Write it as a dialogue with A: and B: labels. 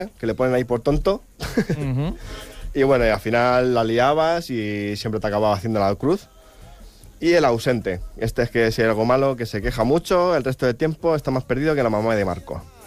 A: que le ponen ahí por tonto.
B: Ujú.
A: Y bueno, y al final la liabas y siempre te acababa haciendo la cruz. Y el ausente. Este es que si hay algo malo, que se queja mucho, el resto del tiempo está más perdido que la mamá de Marco.